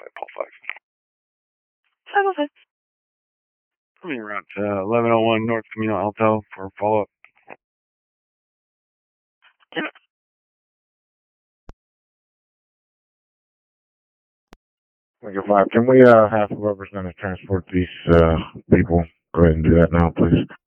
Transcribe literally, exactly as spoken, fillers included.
Paul five. five oh five. Coming around to eleven oh one North Camino Alto for follow-up. Yeah. Figure five. Can we uh, have whoever's going to transport these uh, people go ahead and do that now, please?